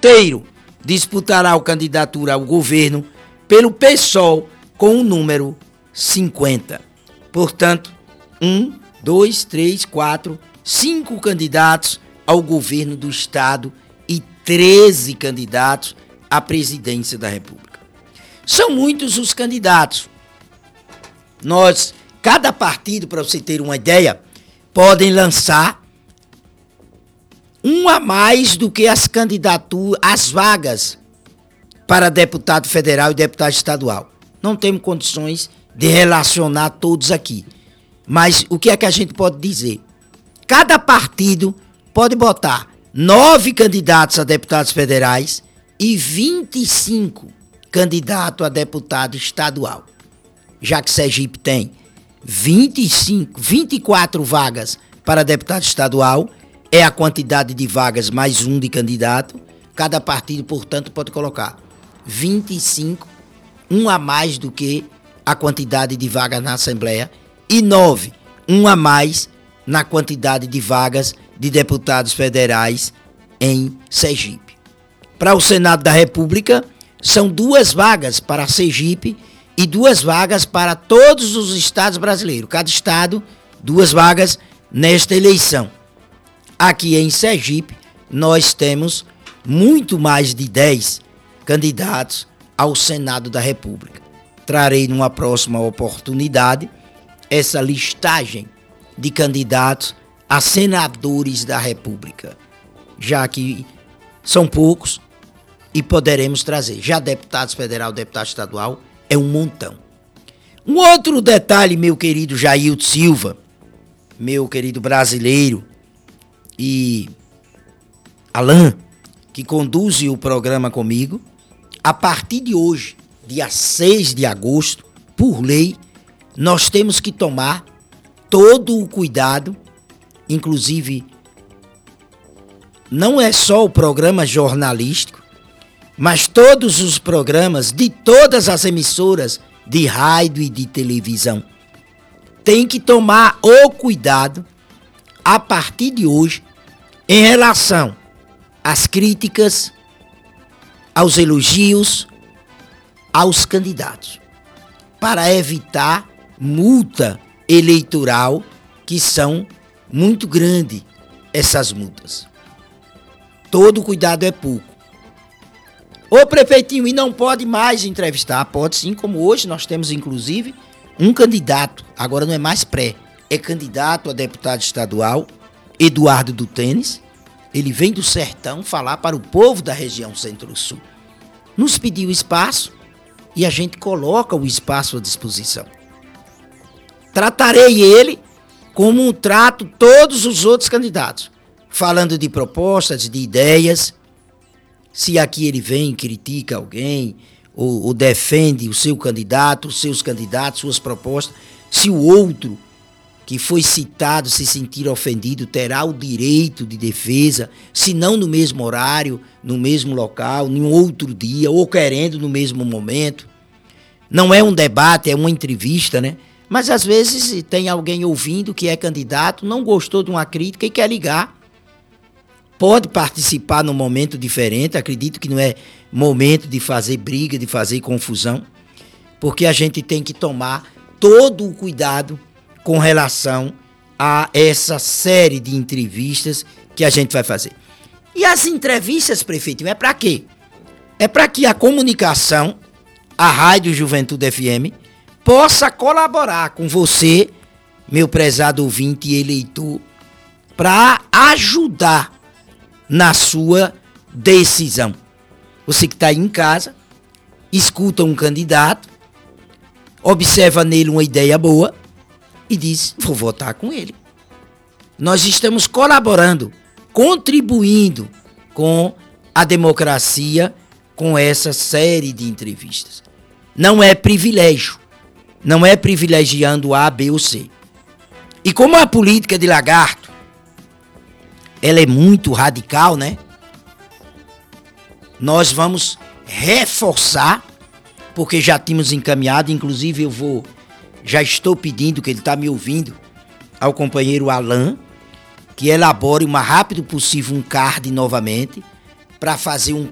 Monteiro disputará a candidatura ao governo pelo PSOL com o número 50. Portanto, 1, 2, 3, 4, 5 candidatos ao governo do Estado e 13 candidatos à presidência da República. São muitos os candidatos. Cada partido, para você ter uma ideia, podem lançar um a mais do que as candidaturas, as vagas para deputado federal e deputado estadual. Não temos condições de relacionar todos aqui. Mas o que é que a gente pode dizer? Cada partido pode botar 9 candidatos a deputados federais e 25 candidatos a deputado estadual. Já que Sergipe tem 24 vagas para deputado estadual, é a quantidade de vagas mais um de candidato. Cada partido, portanto, pode colocar 25, um a mais do que a quantidade de vagas na Assembleia, e 9, um a mais na quantidade de vagas de deputados federais em Sergipe. Para o Senado da República, são 2 vagas para Sergipe e 2 vagas para todos os estados brasileiros. Cada estado, 2 vagas nesta eleição. Aqui em Sergipe, nós temos muito mais de 10 candidatos ao Senado da República. Trarei numa próxima oportunidade essa listagem de candidatos a senadores da República, já que são poucos e poderemos trazer. Já deputados federal, deputado estadual, é um montão. Um outro detalhe, meu querido Jailton Silva, meu querido brasileiro, e Alain, que conduz o programa comigo, a partir de hoje, dia 6 de agosto, por lei, nós temos que tomar todo o cuidado, inclusive, não é só o programa jornalístico, mas todos os programas de todas as emissoras de rádio e de televisão têm que tomar o cuidado a partir de hoje em relação às críticas, aos elogios, aos candidatos, para evitar multa eleitoral, que são muito grandes essas multas. Todo cuidado é pouco. O prefeitinho, e não pode mais entrevistar, pode sim, como hoje nós temos inclusive um candidato, agora não é mais é candidato a deputado estadual, Eduardo do Tênis. Ele vem do sertão falar para o povo da região Centro-Sul. Nos pediu espaço e a gente coloca o espaço à disposição. Tratarei ele como trato todos os outros candidatos, falando de propostas, de ideias. Se aqui ele vem e critica alguém, ou defende o seu candidato, os seus candidatos, suas propostas, se o outro que foi citado se sentir ofendido, terá o direito de defesa, se não no mesmo horário, no mesmo local, em outro dia, ou querendo no mesmo momento. Não é um debate, é uma entrevista, né? Mas às vezes tem alguém ouvindo que é candidato, não gostou de uma crítica e quer ligar. Pode participar num momento diferente, acredito que não é momento de fazer briga, de fazer confusão, porque a gente tem que tomar todo o cuidado com relação a essa série de entrevistas que a gente vai fazer. E as entrevistas, prefeito, é para quê? É para que a comunicação, a Rádio Juventude FM, possa colaborar com você, meu prezado ouvinte e eleitor, para ajudar na sua decisão. Você que está aí em casa, escuta um candidato, observa nele uma ideia boa e diz, vou votar com ele. Nós estamos colaborando, contribuindo com a democracia, com essa série de entrevistas. Não é privilégio, não é privilegiando A, B ou C. E como a política de Lagarto, ela é muito radical, né? Nós vamos reforçar, porque já tínhamos encaminhado, inclusive já estou pedindo, que ele está me ouvindo, ao companheiro Alain, que elabore o mais rápido possível um card novamente, para fazer um